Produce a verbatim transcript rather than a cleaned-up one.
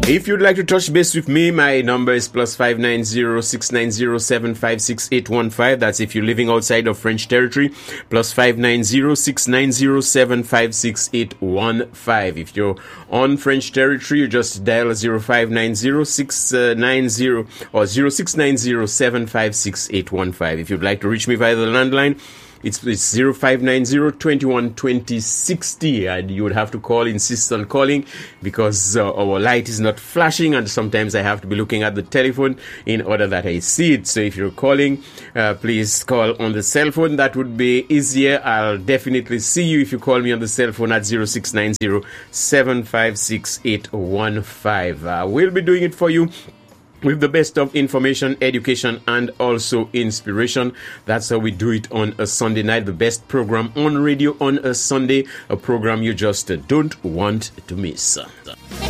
If you'd like to touch base with me, my number is plus five nine zero six nine zero seven five six eight one five. That's if you're living outside of French territory. Plus five nine zero six nine zero seven five six eight one five. If you're on French territory, you just dial zero five nine zero six nine zero or zero six nine zero seven five six eight one five. If you'd like to reach me via the landline, It's, it's zero five nine zero two one two zero six zero, and you would have to call, insist on calling, because uh, our light is not flashing, and sometimes I have to be looking at the telephone in order that I see it. So if you're calling, uh, please call on the cell phone. That would be easier. I'll definitely see you if you call me on the cell phone at zero six nine zero seven five six eight one five. Uh, we'll be doing it for you with the best of information, education, and also inspiration. That's how we do it on a Sunday night. The best program on radio on a Sunday, a program you just don't want to miss.